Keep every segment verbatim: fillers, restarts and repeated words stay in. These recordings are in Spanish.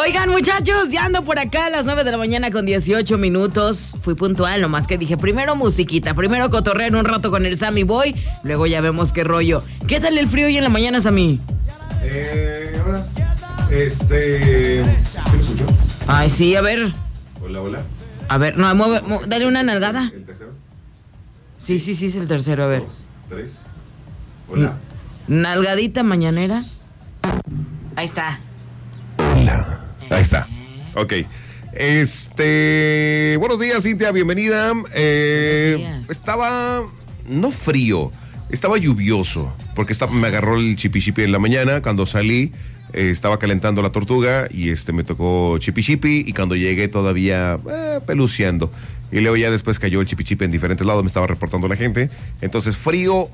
Oigan, muchachos, ya ando por acá a las nueve de la mañana con dieciocho minutos. Fui puntual, nomás que dije, primero musiquita, primero cotorreo un rato con el Sammy Boy, luego ya vemos qué rollo. ¿Qué tal el frío hoy en la mañana, Sammy? Eh, ahora, este... ¿Qué me escuchó? Ay, sí, a ver. Hola, hola. A ver, no, mueve, mueve, dale una nalgada. ¿El tercero? Sí, sí, sí, es el tercero, a ver. Dos, tres. Hola. Nalgadita mañanera. Ahí está. Hola. Ahí está. Ok. Este... Buenos días, Cintia, bienvenida. Eh, Buenos días. Estaba... No frío, estaba lluvioso, porque estaba, me agarró el chipi-chipi en la mañana. Cuando salí, eh, estaba calentando la tortuga y este me tocó chipi-chipi. Y cuando llegué todavía eh, peluceando. Y luego ya después cayó el chipi-chipi en diferentes lados, me estaba reportando la gente. Entonces, frío...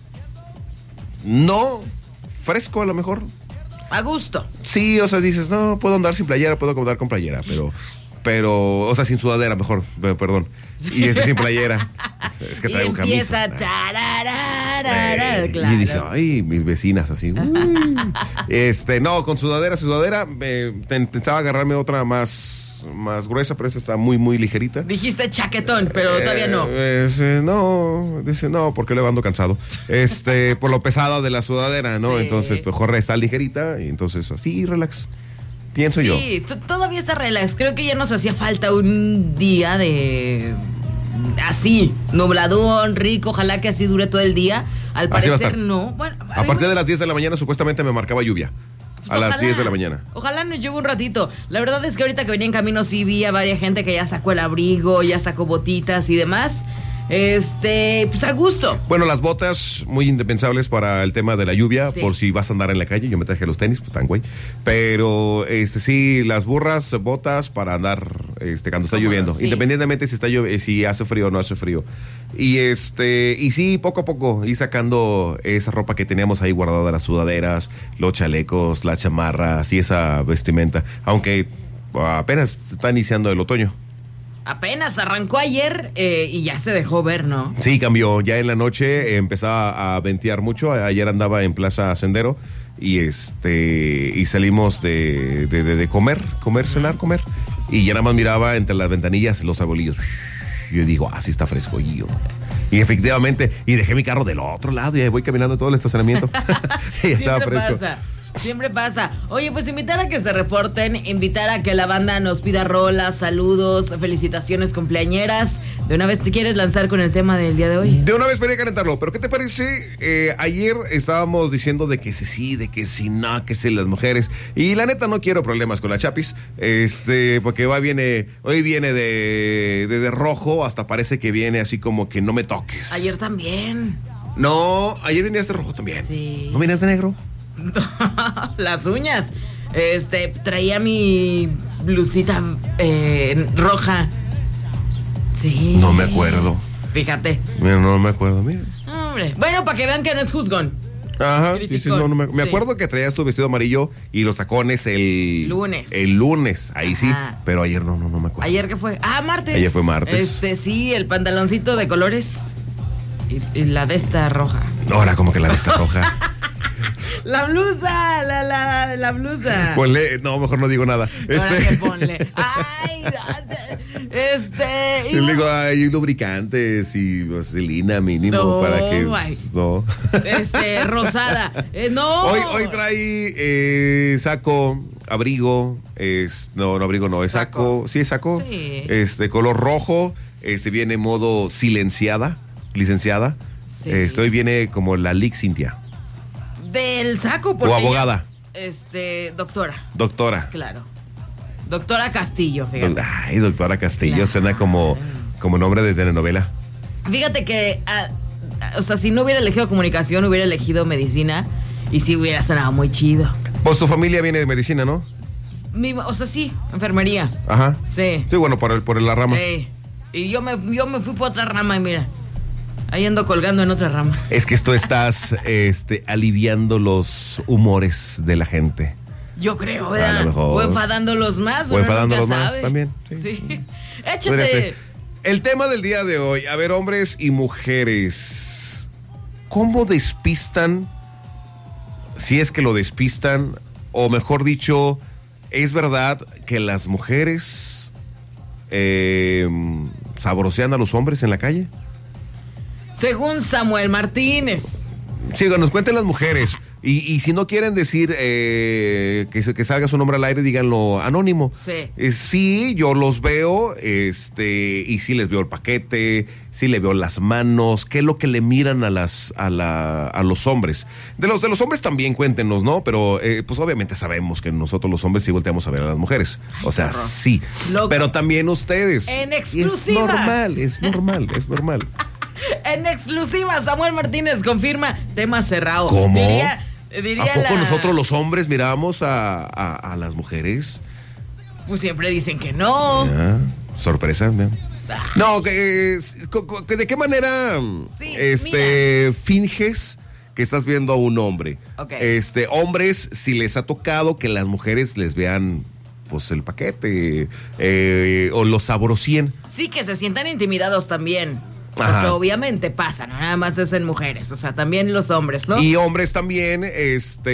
No, fresco a lo mejor. A gusto. Sí, o sea, dices, no, puedo andar sin playera, puedo andar con playera, pero, pero, o sea, sin sudadera, mejor, perdón. Y este sin playera. Es que traigo y empieza camisa. tarararara, Eh, claro. Y dije, ay, mis vecinas así. uy. Este, no, con sudadera, sudadera, eh, pensaba agarrarme otra más, más gruesa, pero esta está muy, muy ligerita. Dijiste chaquetón, pero todavía no. Eh, ese, no, dice no, porque luego ando cansado. Este, por lo pesado de la sudadera, ¿no? Sí. Entonces, mejor está ligerita y entonces así, relax. Pienso sí, yo. Sí, todavía está relax. Creo que ya nos hacía falta un día de... Así, nubladón, rico, ojalá que así dure todo el día. Al Así va a parecer estar. no. Bueno, A partir de las diez de la mañana supuestamente me marcaba lluvia. Pues a las ojalá, diez de la mañana. Ojalá nos lleve un ratito. La verdad es que ahorita que venía en camino sí vi a varias gente que ya sacó el abrigo, ya sacó botitas y demás. Este, pues a gusto. Bueno, las botas muy indispensables para el tema de la lluvia, Sí. por si vas a andar en la calle. Yo me traje los tenis, pues tan güey. Pero este sí, las burras, botas para andar este cuando está Cómodo, lloviendo, sí. independientemente si está llov- si hace frío o no hace frío. Y este y sí, poco a poco ir sacando esa ropa que teníamos ahí guardada, las sudaderas, los chalecos, las chamarras y esa vestimenta, aunque apenas está iniciando el otoño. Apenas arrancó ayer eh, y ya se dejó ver, ¿no? Sí, cambió. Ya en la noche eh, empezaba a ventear mucho. A- Ayer andaba en Plaza Sendero y este y salimos de, de, de- de comer, comer, cenar, comer. Y ya nada más miraba entre las ventanillas los arbolillos. Yo digo, ah, sí está fresco. Y, yo, y efectivamente, y dejé mi carro del otro lado y ahí voy caminando todo el estacionamiento. y ya estaba Siempre fresco. pasa. Siempre pasa. Oye, pues invitar a que se reporten, invitar a que la banda nos pida rolas, saludos, felicitaciones cumpleañeras. ¿De una vez te quieres lanzar con el tema del día de hoy? De una vez venía a calentarlo, pero ¿qué te parece? Eh, ayer estábamos diciendo de que sí, sí, de que sí, no, que sí, las mujeres. Y la neta no quiero problemas con la Chapis, este, porque va, viene, hoy viene de, de, de rojo, hasta parece que viene así como que no me toques. Ayer también. No, ayer venías de rojo también. Sí. ¿No venías de negro? Las uñas. Este, traía mi blusita eh, roja. Sí. No me acuerdo. Fíjate. Mira, no me acuerdo, mira. Hombre. Bueno, para que vean que no es juzgón. Ajá, sí, sí, Criticón, no, no me, me sí. acuerdo que traías tu vestido amarillo y los tacones el Lunes. El lunes, ahí sí, Ajá. pero ayer no, no, no me acuerdo. ¿Ayer qué fue? Ah, martes. Ayer fue martes. Este, sí, el pantaloncito de colores y, y la de esta roja. Ahora como que la vista roja. La blusa, la, la, la blusa. Ponle, no, mejor no digo nada. Ahora Este, que ponle. Ay, este. y le digo, hay lubricantes y vaselina mínimo No, para que. ay. No. Este, rosada. Eh, no. Hoy, hoy trae eh, saco, abrigo, es, no, no abrigo, no, es saco. Saco. Sí, es saco. Sí. Este, color rojo, este viene en modo silenciada, licenciada. Sí. Este, hoy viene como la Lic Cintia. Del saco, porque O abogada. ella- este, doctora. Doctora. Claro. Doctora Castillo, fíjate. Ay, doctora Castillo, Claro. suena como, como nombre de telenovela. Fíjate que, ah, ah, o sea, si no hubiera elegido comunicación, hubiera elegido medicina y sí hubiera sonado muy chido. Pues tu familia viene de medicina, ¿no? Mi- o sea, sí, enfermería. Ajá. Sí. Sí, bueno, por, el, por la rama. Ey, y yo me, yo me fui por otra rama y mira, ahí ando colgando en otra rama. Es que tú estás este, aliviando los humores de la gente. Yo creo, A ¿verdad? lo mejor. O enfadándolos más. O uno enfadándolos nunca más sabe. también, Sí. sí. Échate. Podría ser. El tema del día de hoy, a ver, hombres y mujeres, ¿cómo despistan, si es que lo despistan, o mejor dicho, ¿Es verdad que las mujeres eh, sabrosean a los hombres en la calle? Según Samuel Martínez. Sí, nos cuenten las mujeres. Y, y si no quieren decir eh, que, que salga su nombre al aire, díganlo anónimo. Sí. Eh, sí, yo los veo, este, y sí les veo el paquete, sí le veo las manos, qué es lo que le miran a las, a la, a los hombres. De los de los hombres también cuéntenos, ¿no? Pero eh, pues obviamente sabemos que nosotros los hombres sí volteamos a ver a las mujeres. Ay, o sea, horror. sí. Loco. Pero también ustedes. En exclusiva. Es normal, es normal, es normal. En exclusiva, Samuel Martínez confirma tema cerrado. ¿Cómo? Diría, diría ¿A poco la... nosotros los hombres miramos a, a, a las mujeres? Pues siempre dicen que no. Ah, sorpresa. ¿no? No, que, que, ¿de qué manera Sí, este finges que estás viendo a un hombre? Ok. Este, hombres, si les ha tocado que las mujeres les vean pues el paquete eh, o los sabrosien. Sí, que se sientan intimidados también. Porque Ajá. obviamente pasa, no nada más es en mujeres, o sea, también los hombres, ¿no? Y hombres también, este,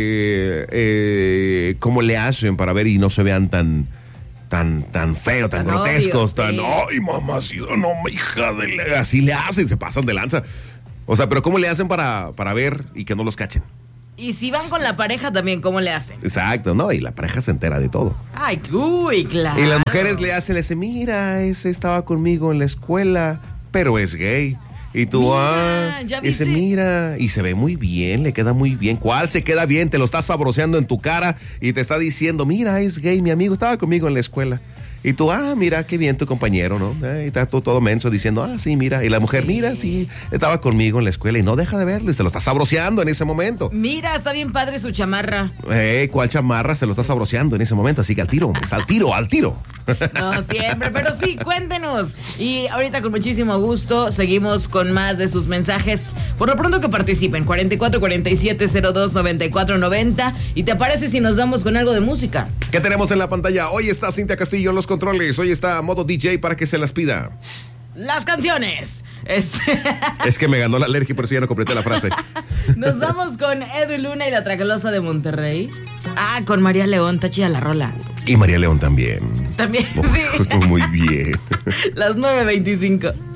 eh, cómo le hacen para ver y no se vean tan, tan, tan feo, tan, Tan grotescos, obvios, tan, sí. ay, mamacita, no, hija de la-". Así le hacen, se pasan de lanza. O sea, pero ¿cómo le hacen para, para ver y que no los cachen? Y si van con la pareja también, ¿cómo le hacen? Exacto, ¿no? Y la pareja se entera de todo. Ay, uy, claro. Y las mujeres le hacen, le dicen, mira, ese estaba conmigo en la escuela, pero es gay. Y tú, Mira, ah, ¿ya dice, viste? mira, y se ve muy bien, le queda muy bien. ¿Cuál se queda bien? Te lo estás sabroseando en tu cara y te está diciendo, mira, es gay, mi amigo estaba conmigo en la escuela. Y tú, ah, mira, qué bien tu compañero, ¿no? Eh, y está tú todo menso diciendo, ah, sí, mira. Y la mujer, Sí. mira, sí, estaba conmigo en la escuela y no deja de verlo y se lo está sabroseando en ese momento. Mira, está bien padre su chamarra. Eh, ¿cuál chamarra? Se lo está sabroseando en ese momento, así que al tiro, pues, al tiro, al tiro. No siempre, pero sí, cuéntenos. Y ahorita con muchísimo gusto seguimos con más de sus mensajes. Por lo pronto que participen, cuarenta y cuatro cuarenta y siete cero dos noventa y cuatro noventa. ¿Y te parece si nos vamos con algo de música? ¿Qué tenemos en la pantalla? Hoy está Cintia Castillo en los controles, hoy está Modo D J para que se las pida. Las canciones. Este... Es que me ganó la alergia, por eso ya no completé la frase. Nos vamos con Edu Luna y la Tracalosa de Monterrey. Ah, con María León, está chida la rola. Y María León también. También, Oh, sí. muy bien. Las nueve veinticinco.